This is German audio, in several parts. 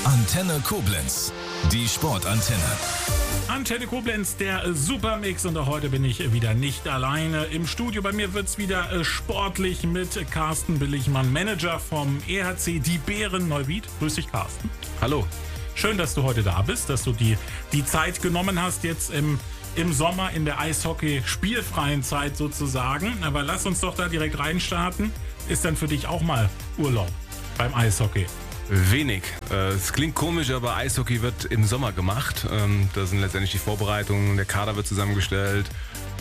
Antenne Koblenz, die Sportantenne. Antenne Koblenz, der Supermix, und auch heute bin ich wieder nicht alleine. Im Studio bei mir wird's wieder sportlich mit Carsten Billigmann, Manager vom EHC Die Bären Neuwied. Grüß dich, Carsten. Hallo. Schön, dass du heute da bist, dass du die Zeit genommen hast, jetzt im Sommer in der Eishockey-spielfreien Zeit sozusagen. Aber lass uns doch da direkt reinstarten. Ist dann für dich auch mal Urlaub beim Eishockey? Wenig. Es klingt komisch, aber Eishockey wird im Sommer gemacht. Da sind letztendlich die Vorbereitungen, der Kader wird zusammengestellt.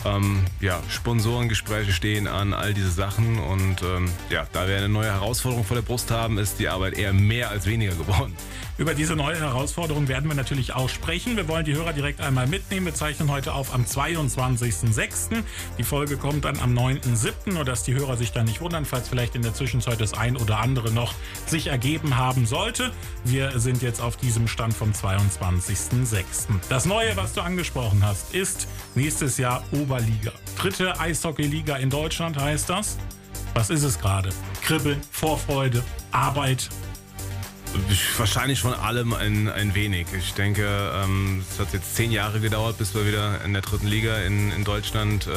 Sponsorengespräche stehen an, all diese Sachen. Und da wir eine neue Herausforderung vor der Brust haben, ist die Arbeit eher mehr als weniger geworden. Über diese neue Herausforderung werden wir natürlich auch sprechen. Wir wollen die Hörer direkt einmal mitnehmen. Wir zeichnen heute auf am 22.06. Die Folge kommt dann am 9.07. Nur dass die Hörer sich dann nicht wundern, falls vielleicht in der Zwischenzeit das ein oder andere noch sich ergeben haben sollte. Wir sind jetzt auf diesem Stand vom 22.06. Das Neue, was du angesprochen hast, ist nächstes Jahr Oberliga. 3. Eishockey-Liga in Deutschland heißt das. Was ist es gerade? Kribbeln, Vorfreude, Arbeit? Wahrscheinlich von allem ein wenig. Ich denke, es hat jetzt 10 Jahre gedauert, bis wir wieder in der 3. Liga in Deutschland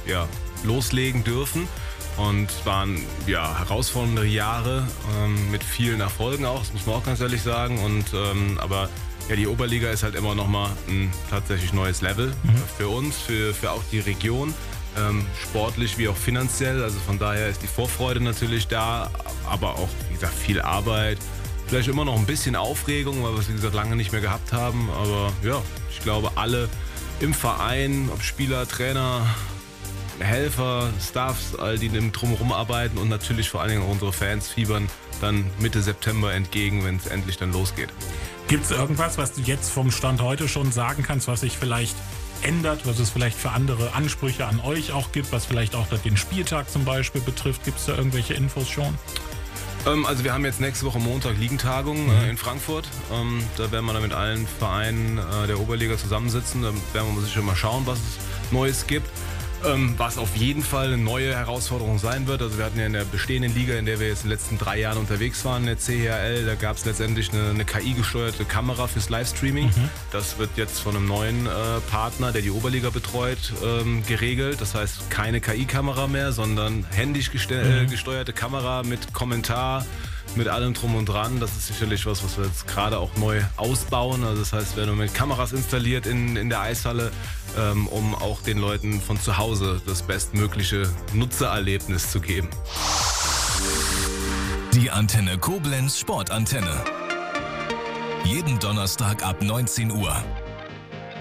loslegen dürfen. Und es waren herausfordernde Jahre mit vielen Erfolgen auch, das muss man auch ganz ehrlich sagen. Aber die Oberliga ist halt immer noch mal ein tatsächlich neues Level für uns, für auch die Region. Sportlich wie auch finanziell. Also von daher ist die Vorfreude natürlich da, aber auch, wie gesagt, viel Arbeit. Vielleicht immer noch ein bisschen Aufregung, weil wir es, wie gesagt, lange nicht mehr gehabt haben. Aber ich glaube, alle im Verein, ob Spieler, Trainer, Helfer, Staffs, all die drumherum arbeiten und natürlich vor allen Dingen auch unsere Fans fiebern dann Mitte September entgegen, wenn es endlich dann losgeht. Gibt es irgendwas, was du jetzt vom Stand heute schon sagen kannst, was sich vielleicht ändert, was es vielleicht für andere Ansprüche an euch auch gibt, was vielleicht auch den Spieltag zum Beispiel betrifft? Gibt es da irgendwelche Infos schon? Also wir haben jetzt nächste Woche Montag Liegentagung in Frankfurt. Da werden wir dann mit allen Vereinen der Oberliga zusammensitzen. Da werden wir sicher mal schauen, was es Neues gibt. Was auf jeden Fall eine neue Herausforderung sein wird. Also wir hatten ja in der bestehenden Liga, in der wir jetzt in den letzten 3 Jahren unterwegs waren, in der CHL, da gab es letztendlich eine KI-gesteuerte Kamera fürs Livestreaming. Das wird jetzt von einem neuen Partner, der die Oberliga betreut, geregelt. Das heißt, keine KI-Kamera mehr, sondern händisch gesteuerte Kamera mit Kommentar, mit allem drum und dran. Das ist sicherlich was wir jetzt gerade auch neu ausbauen. Also das heißt, wir werden im Moment Kameras installiert in der Eishalle, um auch den Leuten von zu Hause das bestmögliche Nutzererlebnis zu geben. Die Antenne Koblenz Sportantenne. Jeden Donnerstag ab 19 Uhr.